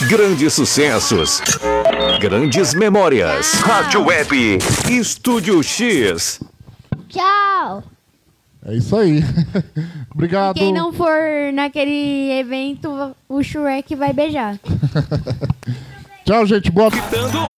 Grandes sucessos. Grandes memórias. Rádio Web. Estúdio X. Tchau. É isso aí. Obrigado. Quem não for naquele evento, o Shrek vai beijar. Tchau, gente. Boa.